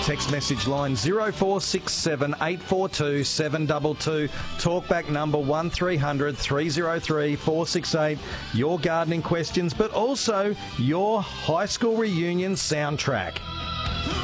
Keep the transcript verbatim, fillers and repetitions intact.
Text message line zero four six seven eight four two seven two two. Talkback number one three hundred three oh three four six eight. Your gardening questions, but also your high school reunion soundtrack.